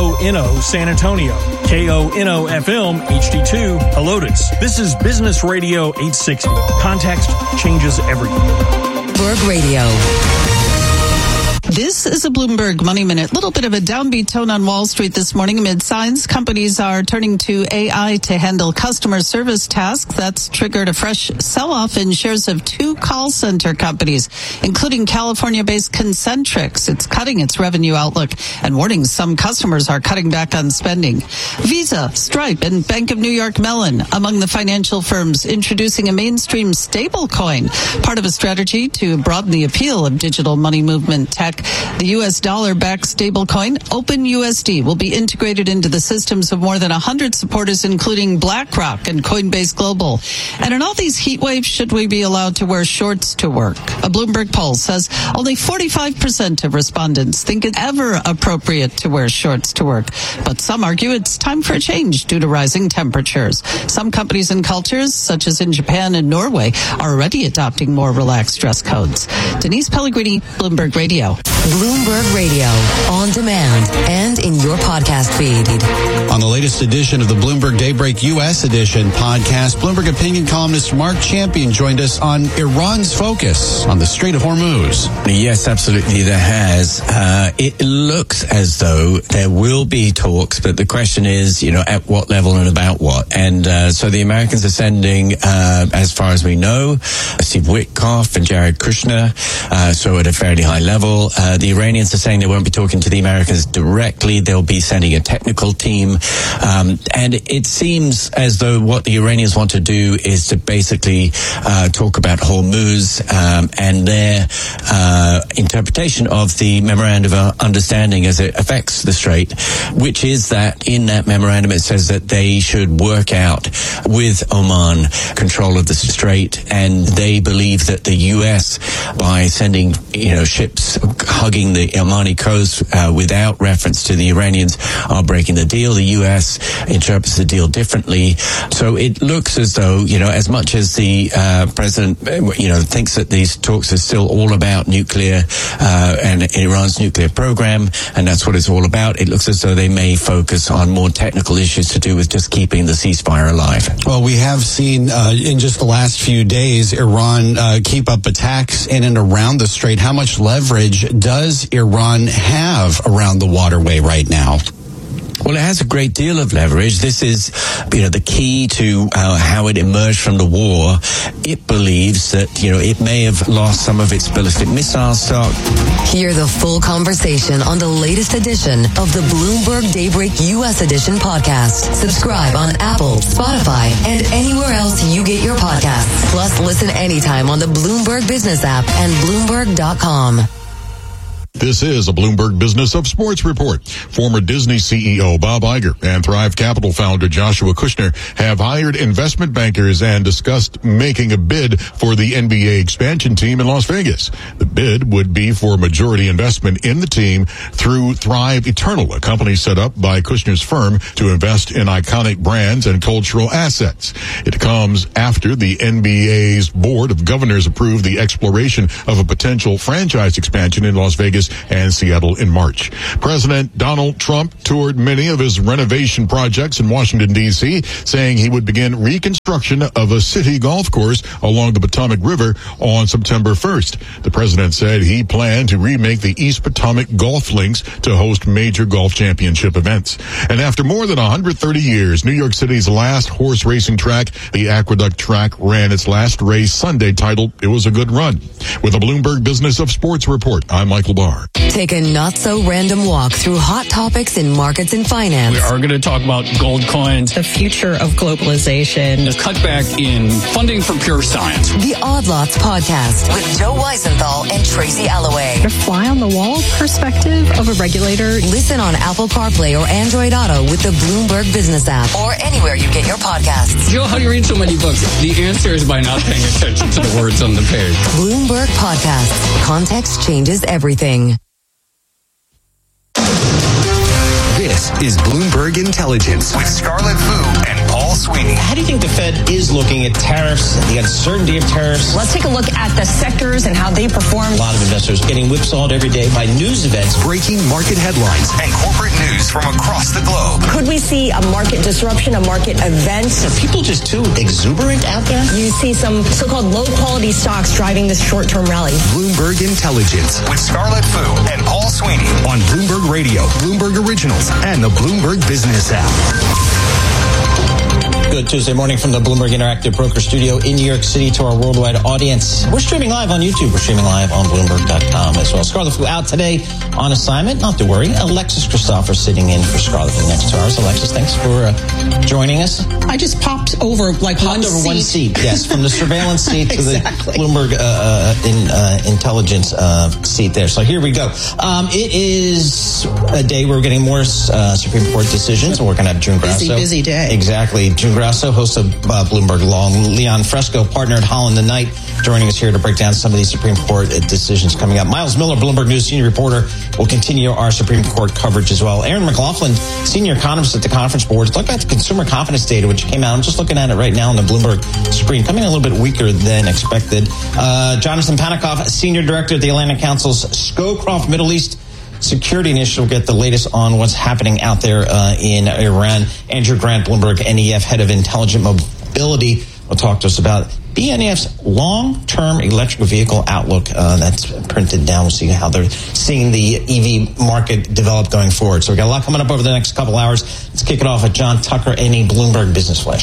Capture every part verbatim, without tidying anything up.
O N O San Antonio, K O N O F M H D two Helotes. This is Business Radio eight sixty. Context changes everything. Bloomberg Radio. This is a Bloomberg Money Minute. Little bit of a downbeat tone on Wall Street this morning amid signs companies are turning to A I to handle customer service tasks. That's triggered a fresh sell-off in shares of two call center companies, including California-based Concentrix. It's cutting its revenue outlook and warning some customers are cutting back on spending. Visa, Stripe, and Bank of New York Mellon among the financial firms introducing a mainstream stablecoin, part of a strategy to broaden the appeal of digital money movement tech. The U S dollar-backed stablecoin, OpenUSD, will be integrated into the systems of more than one hundred supporters, including BlackRock and Coinbase Global. And in all these heat waves, should we be allowed to wear shorts to work? A Bloomberg poll says only forty-five percent of respondents think it's ever appropriate to wear shorts to work. But some argue it's time for a change due to rising temperatures. Some companies and cultures, such as in Japan and Norway, are already adopting more relaxed dress codes. Denise Pellegrini, Bloomberg Radio. Bloomberg Radio, on demand and in your podcast feed. On the latest edition of the Bloomberg Daybreak U S edition podcast, Bloomberg opinion columnist Mark Champion joined us on Iran's focus on the Strait of Hormuz. Yes, absolutely, there has. Uh, it looks as though there will be talks, but the question is, you know, at what level and about what? And uh, so the Americans are sending, uh, as far as we know, Steve Witkoff and Jared Kushner, uh, so at a fairly high level. Uh, the Iranians are saying they won't be talking to the Americans directly. They'll be sending a technical team. Um, and it seems as though what the Iranians want to do is to basically uh, talk about Hormuz um, and their uh, interpretation of the memorandum of understanding as it affects the Strait, which is that in that memorandum it says that they should work out with Oman control of the Strait, and they believe that the U S, by sending, you know, ships hugging the Omani coast uh, without reference to the Iranians, are breaking the deal. The U S interprets the deal differently. So it looks as though, you know, as much as the uh, president, you know, thinks that these talks are still all about nuclear uh, and Iran's nuclear program, and that's what it's all about, it looks as though they may focus on more technical issues to do with just keeping the ceasefire alive. Well, we have seen uh, in just the last few days, Iran uh, keep up attacks in and around the Strait. How much leverage does Iran have around the waterway right now? Well, it has a great deal of leverage. This is, you know, the key to uh, how it emerged from the war. It believes that, you know, it may have lost some of its ballistic missile stock. Hear the full conversation on the latest edition of the Bloomberg Daybreak U S Edition podcast. Subscribe on Apple, Spotify, and anywhere else you get your podcasts. Plus, listen anytime on the Bloomberg Business app and Bloomberg dot com. This is a Bloomberg Business of Sports report. Former Disney C E O Bob Iger and Thrive Capital founder Joshua Kushner have hired investment bankers and discussed making a bid for the N B A expansion team in Las Vegas. The bid would be for majority investment in the team through Thrive Eternal, a company set up by Kushner's firm to invest in iconic brands and cultural assets. It comes after the N B A's Board of Governors approved the exploration of a potential franchise expansion in Las Vegas and Seattle in March. President Donald Trump toured many of his renovation projects in Washington, D C, saying he would begin reconstruction of a city golf course along the Potomac River on September first. The president said he planned to remake the East Potomac Golf Links to host major golf championship events. And after more than one hundred thirty years, New York City's last horse racing track, the Aqueduct Track, ran its last race Sunday, titled It Was a Good Run. With a Bloomberg Business of Sports report, I'm Michael Barr. Take a not-so-random walk through hot topics in markets and finance. We are going to talk about gold coins, the future of globalization, the cutback in funding for pure science. The Odd Lots podcast with Joe Weisenthal and Tracy Alloway. The fly-on-the-wall perspective of a regulator. Listen on Apple CarPlay or Android Auto with the Bloomberg Business app or anywhere you get your podcasts. Joe, how do you read so many books? The answer is by not paying attention to the words on the page. Bloomberg Podcasts. Context changes everything. This is Bloomberg Intelligence with Scarlett Fu and Paul Paul Sweeney. How do you think the Fed is looking at tariffs, the uncertainty of tariffs? Let's take a look at the sectors and how they perform. A lot of investors getting whipsawed every day by news events. Breaking market headlines and corporate news from across the globe. Could we see a market disruption, a market event? Are people just too exuberant out there? You see some so-called low-quality stocks driving this short-term rally. Bloomberg Intelligence with Scarlett Fu and Paul Sweeney on Bloomberg Radio, Bloomberg Originals, and the Bloomberg Business app. Good Tuesday morning from the Bloomberg Interactive Broker Studio in New York City to our worldwide audience. We're streaming live on YouTube. We're streaming live on Bloomberg dot com as well. Scarlett Fu out today on assignment. Not to worry. Alexis Christopher sitting in for Scarlett for the next two hours. Alexis, thanks for uh, joining us. I just popped over like popped one over seat. one seat. Yes, from the surveillance seat to exactly. the Bloomberg uh, uh, in, uh, intelligence uh, seat there. So here we go. Um, it is a day where we're getting more uh, Supreme Court decisions, and we're going to have June Grasso. Busy, busy day. Exactly. June Grasso, host of uh, Bloomberg Law, Leon Fresco, partner at Holland the Knight, joining us here to break down some of these Supreme Court decisions coming up. Miles Miller, Bloomberg News senior reporter, will continue our Supreme Court coverage as well. Aaron McLaughlin, senior economist at the Conference Board, to talk about the consumer confidence data, which came out. I'm just looking at it right now on the Bloomberg screen, coming in a little bit weaker than expected. Uh, Jonathan Panikoff, senior director at the Atlantic Council's Scowcroft Middle East Security Initiative, will get the latest on what's happening out there uh, in Iran. Andrew Grant, Bloomberg N E F head of intelligent mobility, will talk to us about B N E F's long-term electric vehicle outlook. Uh, that's printed down. We'll see how they're seeing the E V market develop going forward. So we've got a lot coming up over the next couple hours. Let's kick it off with John Tucker, any Bloomberg Business Flash.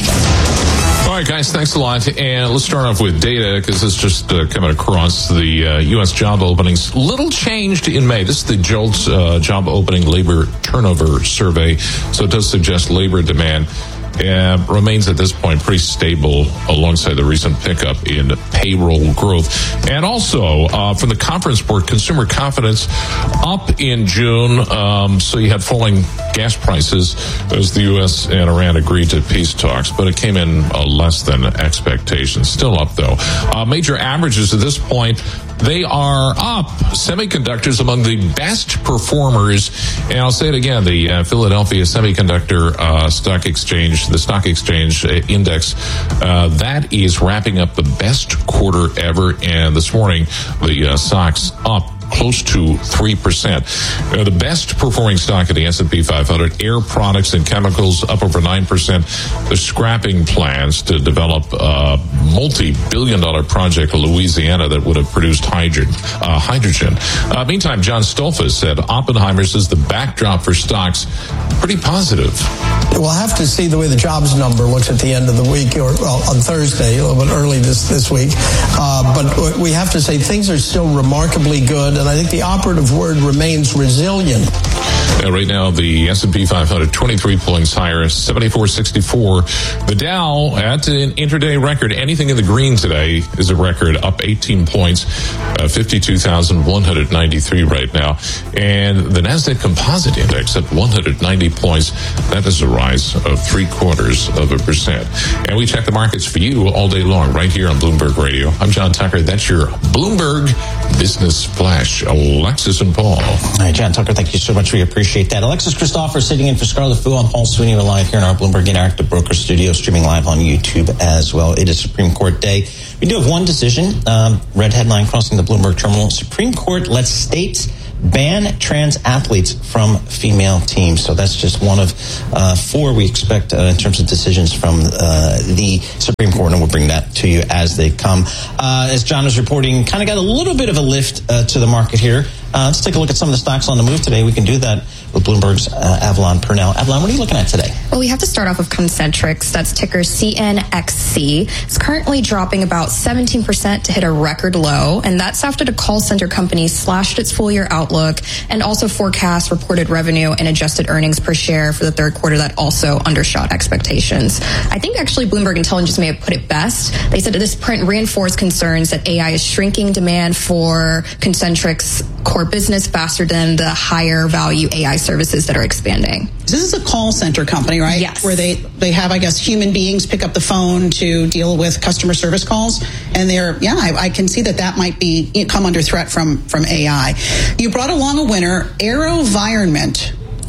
All right, guys, thanks a lot. And let's start off with data, because it's just uh, coming across the uh, U S job openings. Little changed in May. This is the JOLTS uh, job opening labor turnover survey. So it does suggest labor demand Uh, remains at this point pretty stable alongside the recent pickup in payroll growth. And also, uh, from the Conference Board, consumer confidence up in June. Um, so you had falling gas prices as the U S and Iran agreed to peace talks, but it came in uh, less than expectations. Still up, though. Uh, major averages at this point, they are up. Semiconductors among the best performers. And I'll say it again, the uh, Philadelphia Semiconductor uh, Stock Exchange, the Stock Exchange Index, uh, that is wrapping up the best quarter ever. And this morning, the uh, stock's up close to three percent. Uh, the best performing stock in the S and P five hundred, Air Products and Chemicals, up over nine percent. They're scrapping plans to develop a multi-billion dollar project in Louisiana that would have produced hydrogen. Uh, hydrogen. Uh, meantime, John Stolfus said Oppenheimer says the backdrop for stocks pretty positive. We'll have to see the way the jobs number looks at the end of the week, or well, on Thursday, a little bit early this, this week. Uh, but we have to say things are still remarkably good. And I think the operative word remains resilient. Yeah, right now, the S and P five hundred, twenty-three points higher, seventy-four sixty-four. The Dow at an intraday record. Anything in the green today is a record, up eighteen points, uh, fifty-two thousand one hundred ninety-three right now. And the Nasdaq Composite Index at one hundred ninety points. That is a rise of three quarters of a percent. And we check the markets for you all day long right here on Bloomberg Radio. I'm John Tucker. That's your Bloomberg Business Flash. Alexis and Paul. All right, John Tucker, thank you so much. We appreciate that. Alexis Christopher sitting in for Scarlett Fu. I'm Paul Sweeney. We're live here in our Bloomberg Interactive Broker Studio, streaming live on YouTube as well. It is Supreme Court Day. We do have one decision. Um, red headline crossing the Bloomberg terminal. Supreme Court lets states ban trans athletes from female teams. So that's just one of uh, four we expect uh, in terms of decisions from uh, the Supreme Court, and we'll bring that to you as they come. Uh, as John was reporting, kind of got a little bit of a lift uh, to the market here. Uh, let's take a look at some of the stocks on the move today. We can do that with Bloomberg's uh, Avalon Purnell. Avalon, what are you looking at today? Well, we have to start off with Concentrix. That's ticker C N X C. It's currently dropping about seventeen percent to hit a record low, and that's after the call center company slashed its full-year outlook and also forecast reported revenue and adjusted earnings per share for the third quarter that also undershot expectations. I think actually Bloomberg Intelligence may have put it best. They said that this print reinforced concerns that A I is shrinking demand for Concentrix core business faster than the higher value A I services that are expanding. This is a call center company, right? Yes. Where they, they have, I guess, human beings pick up the phone to deal with customer service calls. And they're, yeah, I, I can see that that might be come under threat from, from A I. You brought along a winner, AeroVironment.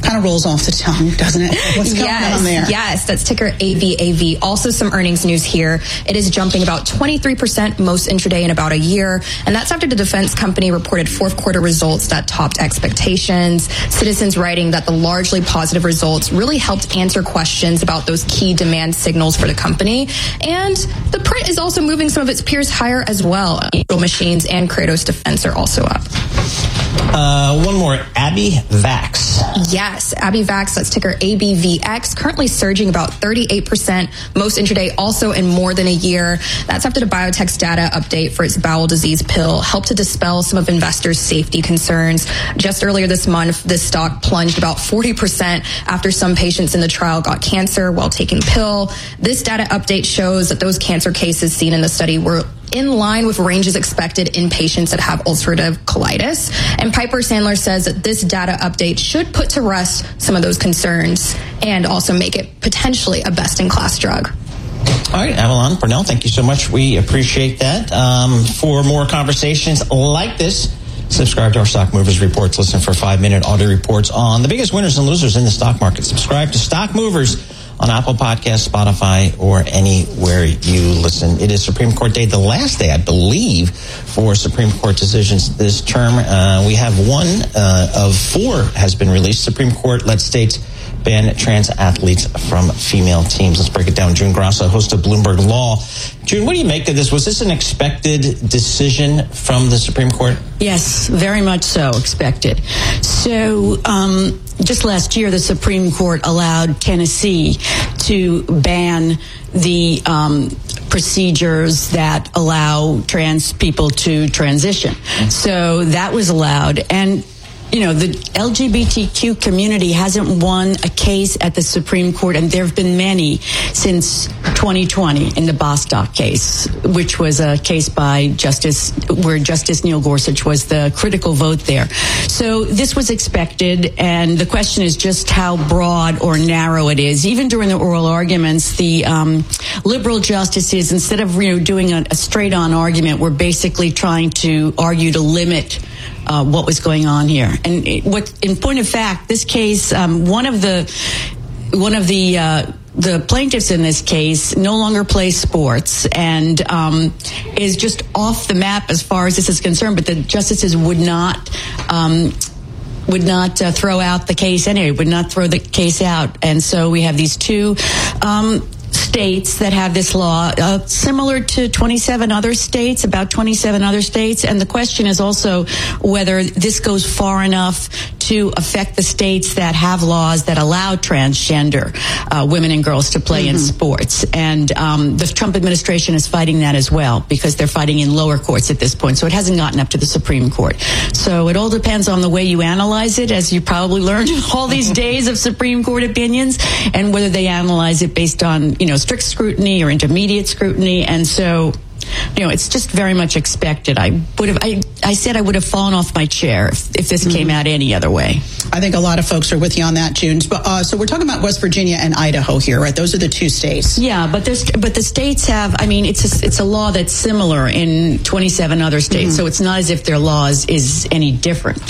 Kind of rolls off the tongue, doesn't it? What's going yes, on there? Yes, that's ticker A V A V. Also some earnings news here. It is jumping about twenty-three percent most intraday in about a year. And that's after the defense company reported fourth quarter results that topped expectations. Citizens writing that the largely positive results really helped answer questions about those key demand signals for the company. And the print is also moving some of its peers higher as well. Eagle Machines and Kratos Defense are also up. Uh, one more, Abivax. Yes, Abivax, that's ticker A B V X, currently surging about thirty-eight percent most intraday, also in more than a year. That's after the biotech's data update for its bowel disease pill helped to dispel some of investors' safety concerns. Just earlier this month, this stock plunged about forty percent after some patients in the trial got cancer while taking the pill. This data update shows that those cancer cases seen in the study were in line with ranges expected in patients that have ulcerative colitis. And Piper Sandler says that this data update should put to rest some of those concerns and also make it potentially a best-in-class drug. All right, Avalon Purnell, thank you so much. We appreciate that. Um, for more conversations like this, subscribe to our Stock Movers Reports. Listen for five-minute audio reports on the biggest winners and losers in the stock market. Subscribe to Stock Movers on Apple Podcasts, Spotify, or anywhere you listen. It is Supreme Court Day, the last day, I believe, for Supreme Court decisions this term. Uh, we have one uh, of four has been released. Supreme Court let states ban trans athletes from female teams. Let's break it down. June Grasso, host of Bloomberg Law. June, what do you make of this? Was this an expected decision from the Supreme Court? Yes, very much so expected. So um, just last year, the Supreme Court allowed Tennessee to ban the um, procedures that allow trans people to transition. Mm-hmm. So that was allowed. And you know, the L G B T Q community hasn't won a case at the Supreme Court, and there have been many since twenty twenty in the Bostock case, which was a case by Justice, where Justice Neil Gorsuch was the critical vote there. So this was expected, and the question is just how broad or narrow it is. Even during the oral arguments, the um, liberal justices, instead of you know doing a, a straight-on argument, were basically trying to argue to limit Uh, what was going on here. And it, what, in point of fact, this case, um, one of the one of the uh, the plaintiffs in this case no longer plays sports and um, is just off the map as far as this is concerned. But the justices would not um, would not uh, throw out the case anyway. Would not throw the case out. And so we have these two Um, states that have this law, uh, similar to twenty-seven other states, about twenty-seven other states. And the question is also whether this goes far enough to affect the states that have laws that allow transgender uh, women and girls to play mm-hmm. in sports. And um, the Trump administration is fighting that as well, because they're fighting in lower courts at this point. So it hasn't gotten up to the Supreme Court. So it all depends on the way you analyze it, as you probably learned all these days of Supreme Court opinions, and whether they analyze it based on, you know, strict scrutiny or intermediate scrutiny. And so, you know, it's just very much expected. I would have, I, I said I would have fallen off my chair if, if this mm-hmm. came out any other way. I think a lot of folks are with you on that, June. But uh, so we're talking about West Virginia and Idaho here, right? Those are the two states. Yeah, but there's, but the states have, I mean, it's a, it's a law that's similar in twenty-seven other states. Mm-hmm. So it's not as if their laws is any different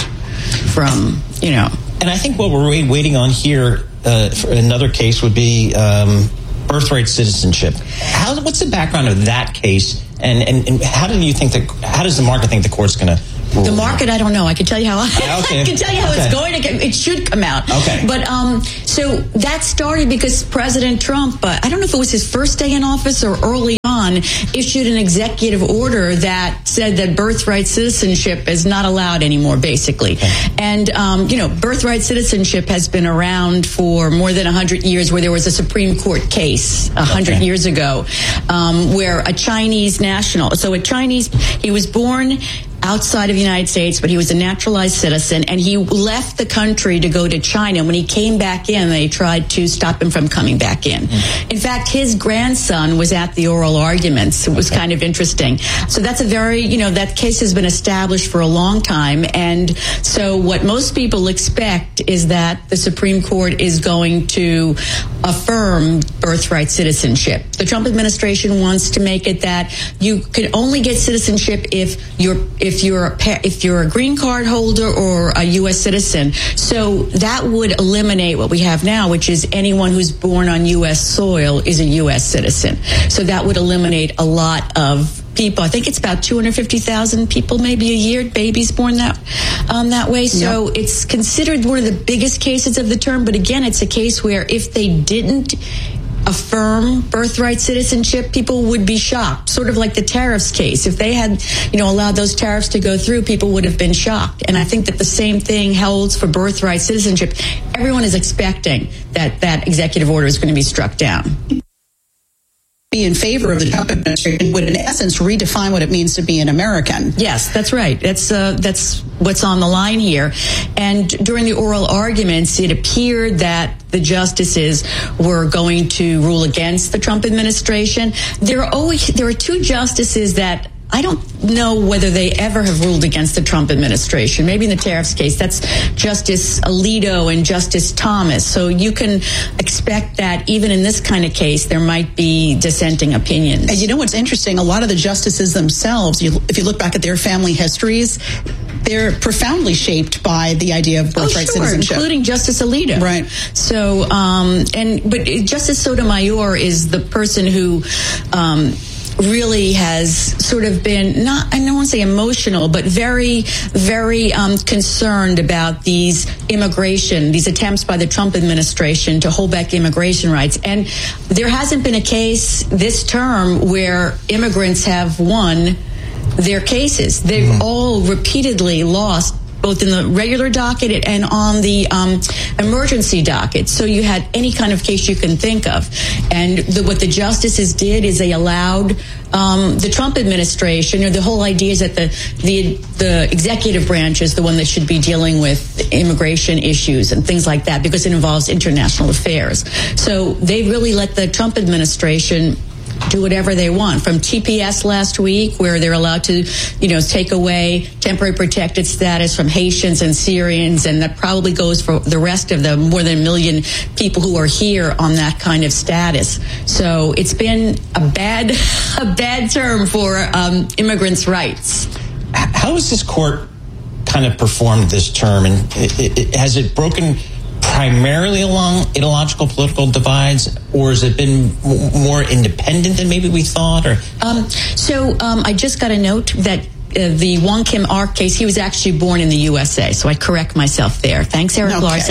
from, you know. And I think what we're waiting on here uh, for another case would be um, birthright citizenship. How, what's the background of that case, and, and, and how do you think that? How does the market think the court's going to? The market, I don't know. I can tell you how. I, okay. I can tell you how okay. it's going to. It should come out. Okay. But um, so that started because President Trump, uh, I don't know if it was his first day in office or early on, issued an executive order that said that birthright citizenship is not allowed anymore, basically. Okay. And um, you know, birthright citizenship has been around for more than a hundred years. Where there was a Supreme Court case a hundred okay. years ago, um, where a Chinese national, so a Chinese, he was born outside of the United States, but he was a naturalized citizen, and he left the country to go to China. When he came back in, they tried to stop him from coming back in. Mm-hmm. In fact, his grandson was at the oral arguments. It was okay. kind of interesting. So that's a very, you know, that case has been established for a long time. And so what most people expect is that the Supreme Court is going to affirm birthright citizenship. The Trump administration wants to make it that you can only get citizenship if you're, if if you're a pa- if you're a green card holder or a U S citizen. So that would eliminate what we have now, which is anyone who's born on U S soil is a U S citizen. So that would eliminate a lot of people. I think it's about two hundred fifty thousand people maybe a year, babies born that um, that way. So yep. It's considered one of the biggest cases of the term. But again, it's a case where if they didn't affirm birthright citizenship, people would be shocked, sort of like the tariffs case. If they had, you know, allowed those tariffs to go through, people would have been shocked. And I think that the same thing holds for birthright citizenship. Everyone is expecting that that executive order is going to be struck down. Be in favor of the Trump administration would, in essence, redefine what it means to be an American. Yes, that's right. That's uh, that's what's on the line here. And during the oral arguments, it appeared that the justices were going to rule against the Trump administration. There are always there are two justices that I don't know whether they ever have ruled against the Trump administration. Maybe in the tariffs case, that's Justice Alito and Justice Thomas. So you can expect that even in this kind of case, there might be dissenting opinions. And you know what's interesting? A lot of the justices themselves, you, if you look back at their family histories, they're profoundly shaped by the idea of birthright oh, sure, citizenship, including Justice Alito. Right. So, um, and but Justice Sotomayor is the person who. Um, really has sort of been not, I don't want to say emotional, but very, very um, concerned about these immigration, these attempts by the Trump administration to hold back immigration rights. And there hasn't been a case this term where immigrants have won their cases. They've mm-hmm. all repeatedly lost, both in the regular docket and on the um, emergency docket. So you had any kind of case you can think of. And the, what the justices did is they allowed um, the Trump administration, or the whole idea is that the, the the executive branch is the one that should be dealing with immigration issues and things like that, because it involves international affairs. So they really let the Trump administration do whatever they want, from T P S last week, where they're allowed to, you know, take away temporary protected status from Haitians and Syrians, and that probably goes for the rest of the more than a million people who are here on that kind of status. So it's been a bad, a bad term for um, immigrants' rights. How has this court kind of performed this term, and it, it, it, has it broken primarily along ideological political divides, or has it been m- more independent than maybe we thought? Or um, so um, I just got a note that uh, the Wong Kim Ark case, he was actually born in the U S A, so I correct myself there. Thanks, Eric okay. Larson.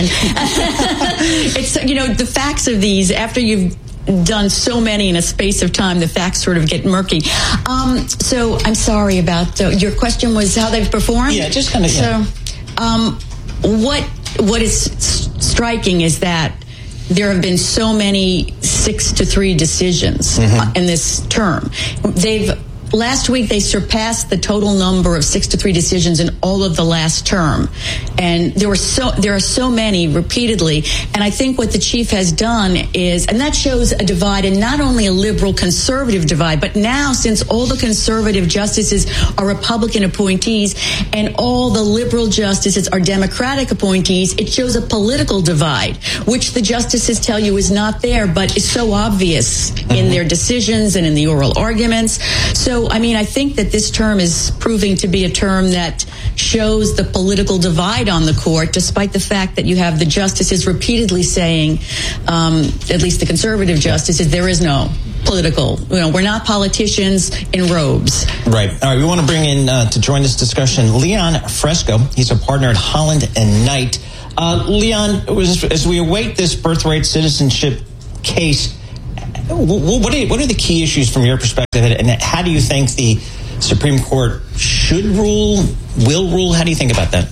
It's, you know, the facts of these, after you've done so many in a space of time, the facts sort of get murky. Um, so I'm sorry about uh, your question was how they've performed? Yeah, just kind of. Yeah. So um, what what is striking is that there have been so many six to three decisions mm-hmm. in this term. They've Last week, they surpassed the total number of six to three decisions in all of the last term. And there were so, there are so many repeatedly. And I think what the chief has done is, and that shows a divide, and not only a liberal conservative divide, but now since all the conservative justices are Republican appointees and all the liberal justices are Democratic appointees, it shows a political divide, which the justices tell you is not there, but is so obvious mm-hmm. in their decisions and in the oral arguments. So So, I mean, I think that this term is proving to be a term that shows the political divide on the court, despite the fact that you have the justices repeatedly saying, um, at least the conservative justices, there is no political, you know, we're not politicians in robes. Right. All right. We want to bring in uh, to join this discussion Leon Fresco. He's a partner at Holland and Knight. Uh, Leon, as we await this birthright citizenship case, What are, what are the key issues from your perspective, and how do you think the Supreme Court should rule, will rule? How do you think about that?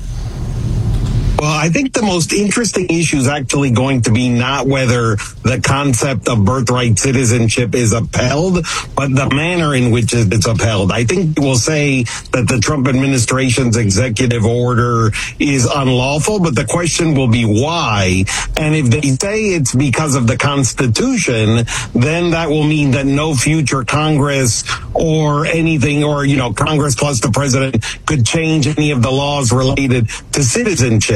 Well, I think the most interesting issue is actually going to be not whether the concept of birthright citizenship is upheld, but the manner in which it's upheld. I think we'll say that the Trump administration's executive order is unlawful, but the question will be why. And if they say it's because of the Constitution, then that will mean that no future Congress or anything, or, you know, Congress plus the president could change any of the laws related to citizenship.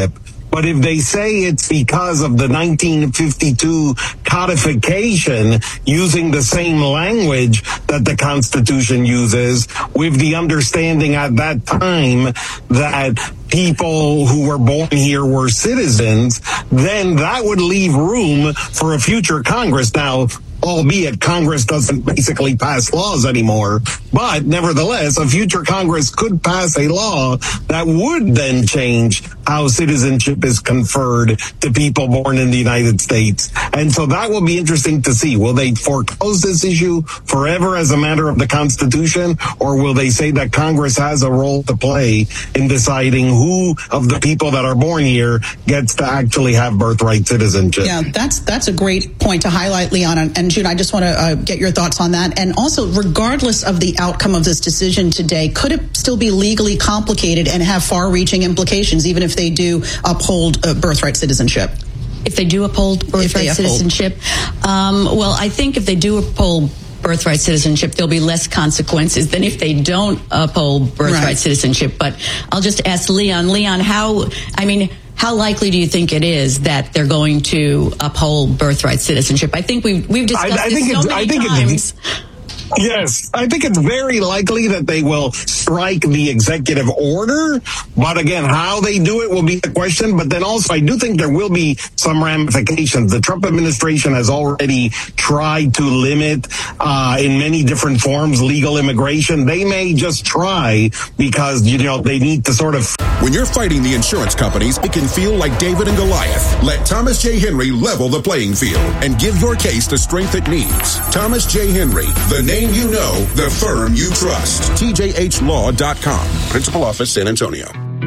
But if they say it's because of the nineteen fifty-two codification using the same language that the Constitution uses, with the understanding at that time that people who were born here were citizens, then that would leave room for a future Congress. Now, albeit Congress doesn't basically pass laws anymore, but nevertheless, a future Congress could pass a law that would then change how citizenship is conferred to people born in the United States. And so that will be interesting to see. Will they foreclose this issue forever as a matter of the Constitution, or will they say that Congress has a role to play in deciding who of the people that are born here gets to actually have birthright citizenship? Yeah, that's that's a great point to highlight, Leon. And, and June, I just want to uh, get your thoughts on that. And also, regardless of the outcome of this decision today, could it still be legally complicated and have far-reaching implications, even if they do uphold uh, birthright citizenship? If they do uphold birthright uphold. citizenship, um, well, I think if they do uphold birthright citizenship, there'll be less consequences than if they don't uphold birthright right. citizenship. But I'll just ask Leon. Leon, how, I mean, how likely do you think it is that they're going to uphold birthright citizenship? I think we've, we've discussed I, I this think so it's, many I think times. It's, Yes, I think it's very likely that they will strike the executive order. But again, how they do it will be the question. But then also, I do think there will be some ramifications. The Trump administration has already tried to limit, uh, in many different forms, legal immigration. They may just try because, you know, they need to sort of. When you're fighting the insurance companies, it can feel like David and Goliath. Let Thomas J. Henry level the playing field and give your case the strength it needs. Thomas J. Henry, the name you know, the firm you trust. T J H law dot com. Principal Office, San Antonio.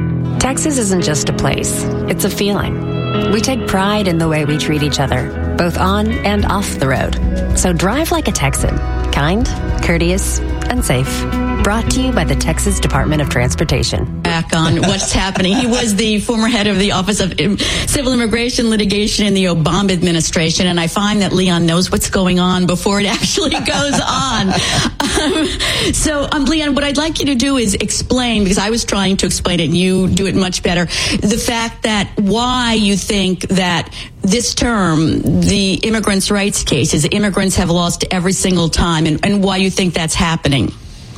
Texas isn't just a place, it's a feeling. We take pride in the way we treat each other, both on and off the road. So drive like a Texan. Kind, courteous, and safe. Brought to you by the Texas Department of Transportation. Back on what's happening. He was the former head of the Office of Civil Immigration Litigation in the Obama administration, and I find that Leon knows what's going on before it actually goes on. Um, so, um, Leon, what I'd like you to do is explain, because I was trying to explain it, and you do it much better, the fact that why you think that this term, the immigrants' rights cases, immigrants have lost every single time, and, and why you think that's happening.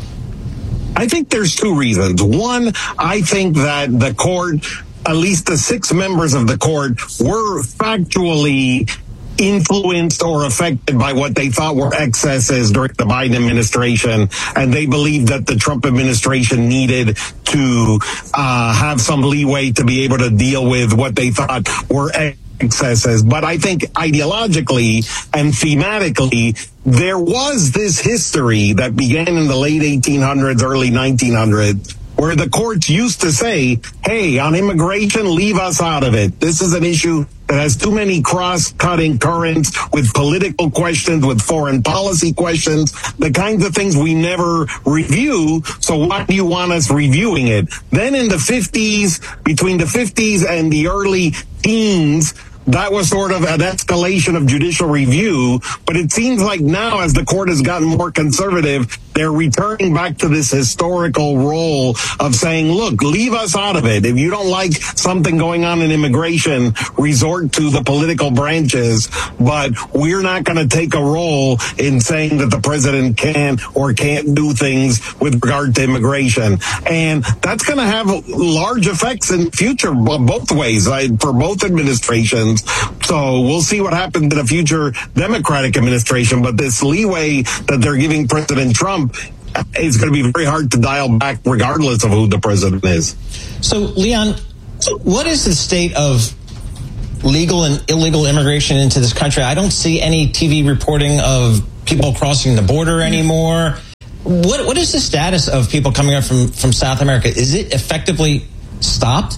I think there's two reasons. One, I think that the court, at least the six members of the court, were factually influenced or affected by what they thought were excesses during the Biden administration, and they believed that the Trump administration needed to uh, have some leeway to be able to deal with what they thought were excesses. But I think ideologically and thematically, there was this history that began in the late eighteen hundreds, early nineteen hundreds, where the courts used to say, hey, on immigration, leave us out of it. This is an issue that has too many cross-cutting currents with political questions, with foreign policy questions, the kinds of things we never review. So why do you want us reviewing it? Then in the fifties, between the fifties and the early teens, that was sort of an escalation of judicial review. But it seems like now, as the court has gotten more conservative, they're returning back to this historical role of saying, look, leave us out of it. If you don't like something going on in immigration, resort to the political branches. But we're not going to take a role in saying that the president can or can't do things with regard to immigration. And that's going to have large effects in future, both ways, right, for both administrations. So we'll see what happens in a future Democratic administration. But this leeway that they're giving President Trump is going to be very hard to dial back regardless of who the president is. So, Leon, what is the state of legal and illegal immigration into this country? I don't see any T V reporting of people crossing the border anymore. What What is the status of people coming up from, from South America? Is it effectively stopped?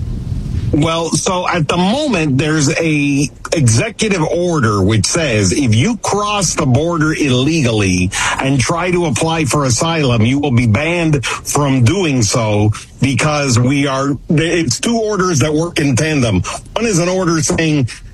Well, so at the moment, there's a executive order which says if you cross the border illegally and try to apply for asylum, you will be banned from doing so, because we are, it's two orders that work in tandem. One is an order saying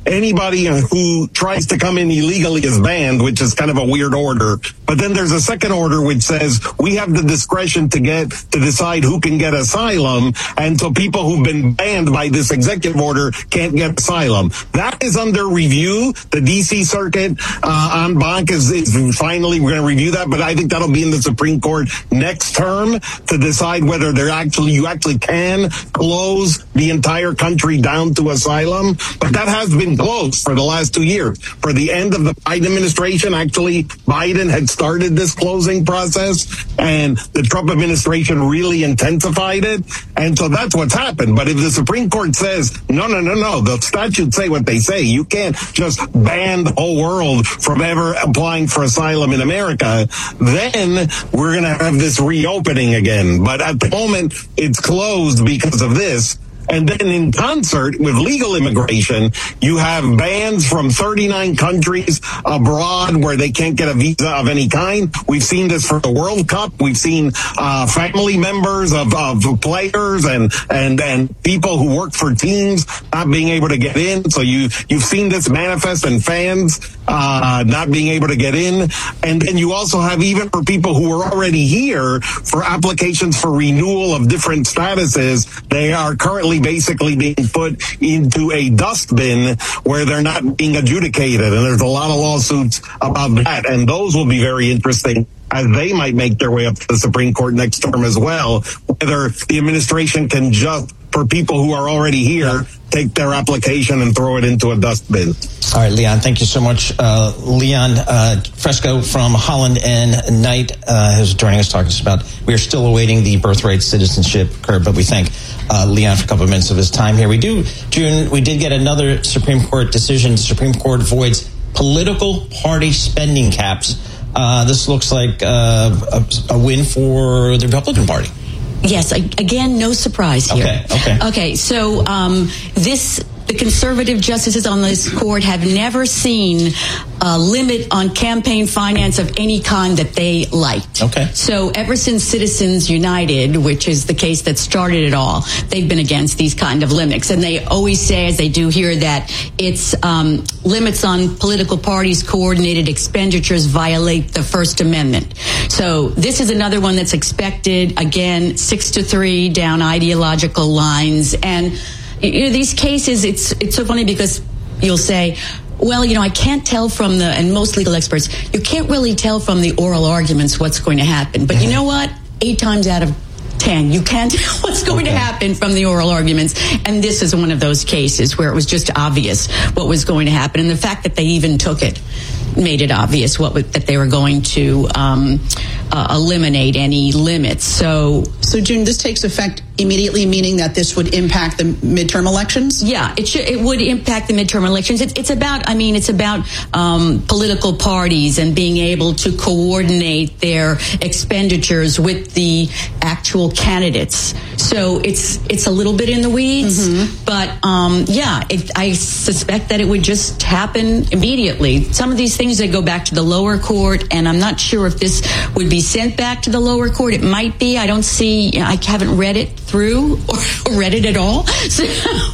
anybody who tries to come in illegally is banned, which is kind of a weird order. But then there's a second order which says we have the discretion to get to decide who can get asylum, and so people who've been banned by this executive order can't get asylum. That is under review. The D C Circuit uh, en banc is, is finally, we're going to review that, but I think that'll be in the Supreme Court next term to decide whether they're actually you actually can close the entire country down to asylum. But that has been closed for the last two years. For the end of the Biden administration, actually, Biden had started this closing process, and the Trump administration really intensified it. And so that's what's happened. But if the Supreme Court says, no, no, no, no, the statutes say what they say. You can't just ban the whole world from ever applying for asylum in America, then we're going to have this reopening again. But at the moment, it's closed because of this. And then in concert with legal immigration, you have bans from thirty-nine countries abroad where they can't get a visa of any kind. We've seen this for the World Cup. We've seen uh, family members of, of players and, and, and people who work for teams not being able to get in. So you, you've seen this manifest in fans uh, not being able to get in. And then you also have, even for people who are already here, for applications for renewal of different statuses, they are currently basically being put into a dustbin where they're not being adjudicated. And there's a lot of lawsuits about that. And those will be very interesting as they might make their way up to the Supreme Court next term as well, whether the administration can just, for people who are already here, take their application and throw it into a dustbin. All right, Leon, thank you so much. Uh, Leon uh, Fresco from Holland and Knight uh, is joining us, talking to us about, we are still awaiting the birthright citizenship curve, but we thank uh, Leon for a couple of minutes of his time here. We do, June, we did get another Supreme Court decision. The Supreme Court voids political party spending caps. Uh, this looks like uh, a, a win for the Republican Party. Yes, again, no surprise here. Okay, okay. Okay, so um, this, the conservative justices on this court have never seen a limit on campaign finance of any kind that they liked. Okay. So ever since Citizens United, which is the case that started it all, they've been against these kind of limits. And they always say, as they do here, that it's um, limits on political parties' coordinated expenditures violate the First Amendment. So this is another one that's expected, again, six to three down ideological lines. And you know, these cases, it's it's so funny because you'll say, well, you know, I can't tell from the, and most legal experts, you can't really tell from the oral arguments what's going to happen. But you know what? Eight times out of ten, you can't tell what's going okay. to happen from the oral arguments. And this is one of those cases where it was just obvious what was going to happen. And the fact that they even took it made it obvious what that they were going to um, uh, eliminate any limits. So, so June, this takes effect immediately, meaning that this would impact the midterm elections? Yeah, it should. It would impact the midterm elections. It's, it's about. I mean, it's about um, political parties and being able to coordinate their expenditures with the actual candidates. So it's it's a little bit in the weeds, mm-hmm. but um, yeah, it, I suspect that it would just happen immediately. Some of these things they go back to the lower court, and I'm not sure if this would be sent back to the lower court. It might be. I don't see. I haven't read it through or read it at all. So,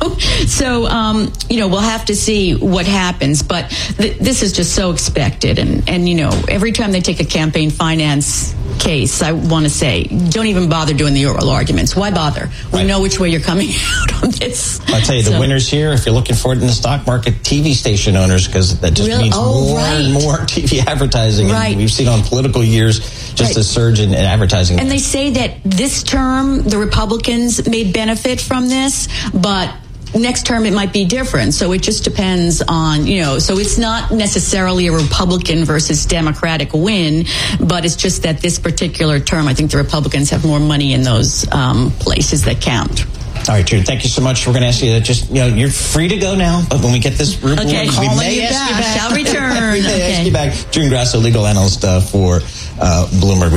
so um, you know, we'll have to see what happens. But th- this is just so expected. And, and, you know, every time they take a campaign finance case, I want to say, don't even bother doing the oral arguments. Why bother? We right. know which way you're coming out on this. I'll tell you, so, the winners here, if you're looking for it in the stock market, T V station owners, because that just really? means oh, more right. and more T V advertising. Right. And we've seen on political years just right. a surge in, in advertising. And they say that this term, the Republicans may benefit from this, but next term it might be different. So it just depends on, you know, so it's not necessarily a Republican versus Democratic win, but it's just that this particular term, I think the Republicans have more money in those um, places that count. All right, June, thank you so much. We're going to ask you to just, you know, you're free to go now, but when we get this ruling, okay. we Calling may you ask back. you back. Shall return. we may okay. ask you back. June Grasso, legal analyst uh, for uh, Bloomberg.